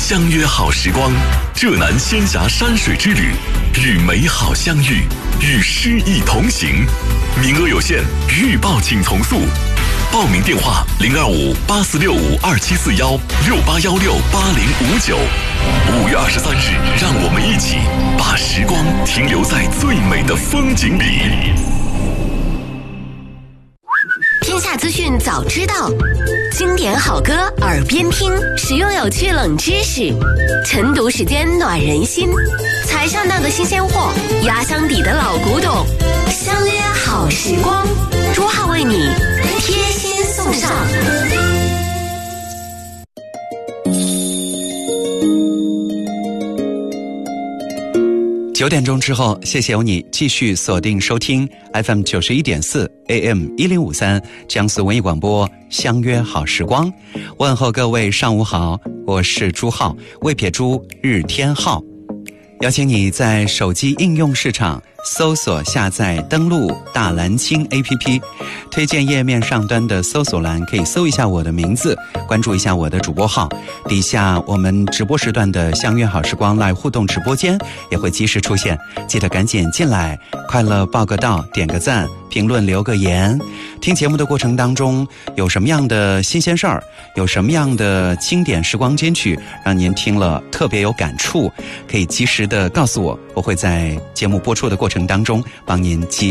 相约好时光，浙南仙侠山水之旅，与美好相遇，与诗意同行。名额有限，预报请从速。报名电话：025846568168168059。5月23日，让我们一起把时光停留在最美的风景里。 天下资讯早知道，经典好歌耳边听，实用有趣冷知识，晨读时间暖人心，才上档的新鲜货，压箱底的老古董，相约好时光，朱浩为你贴心送上。 9点钟之后，谢谢有你继续锁定收听 FM 91.4 AM 1053江苏文艺广播，相约好时光。问候各位上午好，我是朱浩，未撇朱日天浩。邀请你在手机应用市场搜索下载登录大蓝鲸 APP， 推荐页面上端的搜索栏可以搜一下我的名字，关注一下我的主播号，底下我们直播时段的相约好时光 Live 互动直播间也会及时出现，记得赶紧进来，快乐报个到，点个赞，评论留个言。听节目的过程当中有什么样的新鲜事儿，有什么样的经典时光金曲让您听了特别有感触，可以及时的告诉我，我会在节目播出的过程当中帮您及